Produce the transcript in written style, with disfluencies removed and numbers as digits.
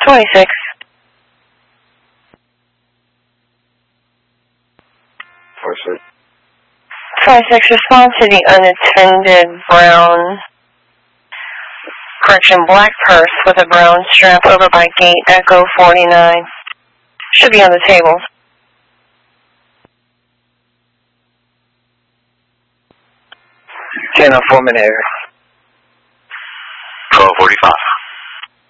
26. 26, respond to the unattended brown, black purse with a brown strap over by gate Echo 49. Should be on the table. 10 on 4-minute area. 12:45.